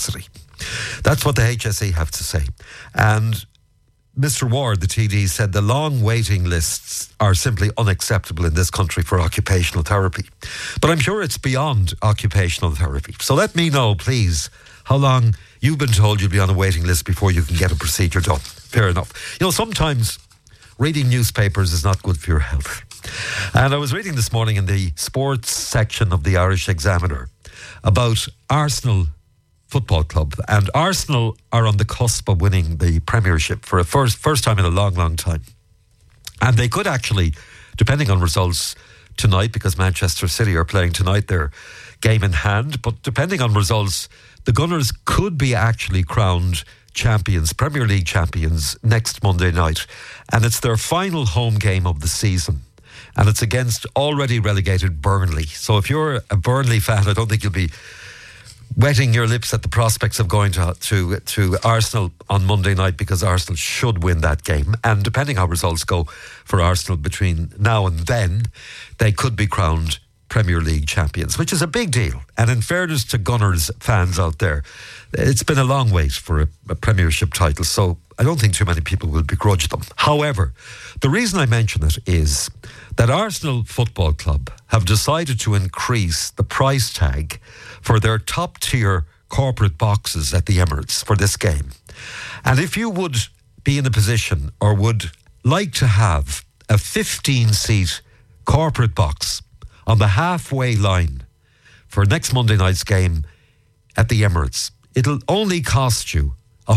capacity. That's what the HSE have to say. And Mr. Ward, the TD, said the long waiting lists are simply unacceptable in this country for occupational therapy. But I'm sure it's beyond occupational therapy. So let me know, please, how long you've been told you'll be on a waiting list before you can get a procedure done. Fair enough. You know, sometimes reading newspapers is not good for your health. And I was reading this morning in the sports section of the Irish Examiner about Arsenal Football Club, and Arsenal are on the cusp of winning the Premiership for a first time in a long time. And they could actually, depending on results tonight, because Manchester City are playing tonight, their game in hand, but depending on results, the Gunners could be actually crowned champions, Premier League champions, next Monday night. And it's their final home game of the season. And it's against already relegated Burnley. So if you're a Burnley fan, I don't think you'll be wetting your lips at the prospects of going to Arsenal on Monday night, because Arsenal should win that game. And depending how results go for Arsenal between now and then, they could be crowned Premier League champions, which is a big deal. And in fairness to Gunners fans out there, it's been a long wait for a Premiership title, so I don't think too many people will begrudge them. However, the reason I mention it is that Arsenal Football Club have decided to increase the price tag for their top-tier corporate boxes at the Emirates for this game. And if you would be in a position or would like to have a 15-seat corporate box on the halfway line for next Monday night's game at the Emirates, it'll only cost you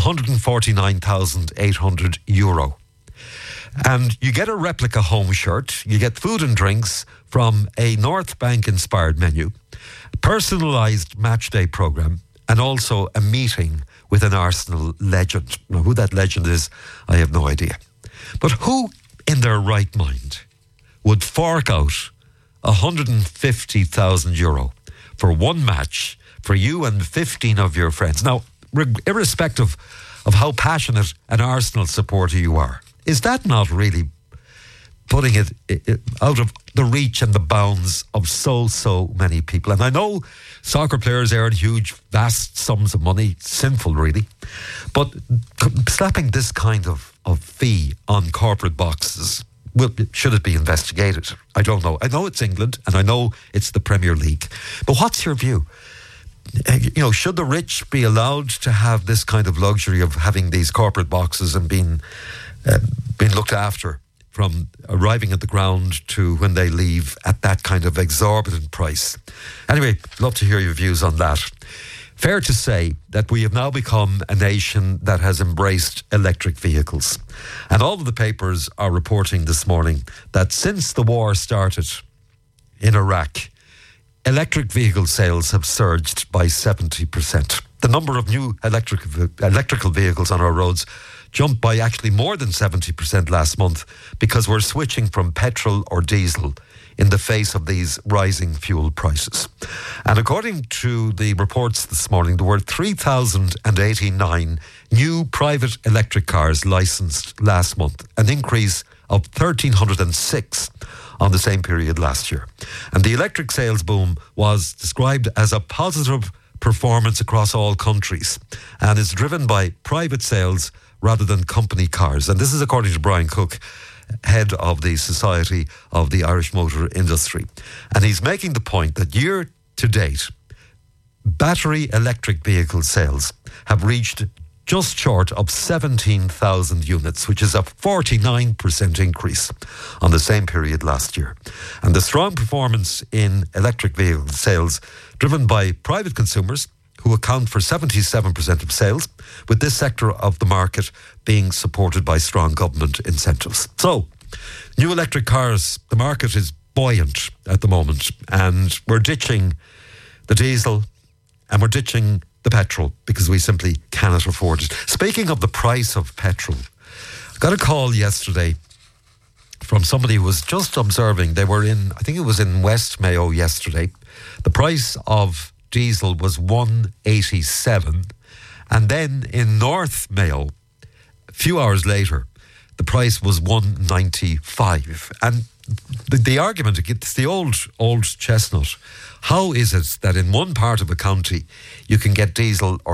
€149,800. And you get a replica home shirt, you get food and drinks from a North Bank-inspired menu, personalised matchday programme, and also a meeting with an Arsenal legend. Now, who that legend is, I have no idea. But who in their right mind would fork out €150,000 for one match for you and 15 of your friends? Now, irrespective of how passionate an Arsenal supporter you are, is that not really putting it out of the reach and the bounds of so many people? And I know soccer players earn huge, vast sums of money, sinful really, but slapping this kind of fee on corporate boxes, well, should it be investigated? I don't know. I know it's England and I know it's the Premier League, but what's your view? You know, should the rich be allowed to have this kind of luxury of having these corporate boxes and being looked after from arriving at the ground to when they leave at that kind of exorbitant price? Anyway, love to hear your views on that. Fair to say that we have now become a nation that has embraced electric vehicles. And all of the papers are reporting this morning that since the war started in Iraq, electric vehicle sales have surged by 70%. The number of new electrical vehicles on our roads jumped by actually more than 70% last month, because we're switching from petrol or diesel in the face of these rising fuel prices. And according to the reports this morning, there were 3,089 new private electric cars licensed last month, an increase of 1,306 on the same period last year. And the electric sales boom was described as a positive performance across all countries and is driven by private sales rather than company cars. And this is according to Brian Cook, head of the Society of the Irish Motor Industry. And he's making the point that year to date, battery electric vehicle sales have reached just short of 17,000 units, which is a 49% increase on the same period last year. And the strong performance in electric vehicle sales driven by private consumers, who account for 77% of sales, with this sector of the market being supported by strong government incentives. So, new electric cars, the market is buoyant at the moment, and we're ditching the diesel and we're ditching the petrol because we simply cannot afford it. Speaking of the price of petrol, I got a call yesterday from somebody who was just observing. They were in, I think it was in West Mayo yesterday. The price of diesel was $1.87, and then in North Mayo, a few hours later, the price was $1.95. And the argument, it's the old chestnut. How is it that in one part of a county you can get diesel or